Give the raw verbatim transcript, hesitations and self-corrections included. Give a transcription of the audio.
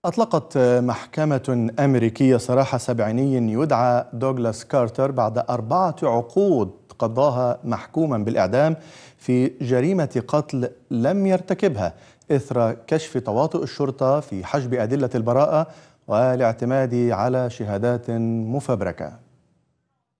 أطلقت محكمة أمريكية سراح سبعيني يدعى دوغلاس كارتر بعد أربعة عقود قضاها محكوما بالإعدام في جريمة قتل لم يرتكبها، إثر كشف تواطؤ الشرطة في حجب أدلة البراءة والاعتماد على شهادات مفبركة.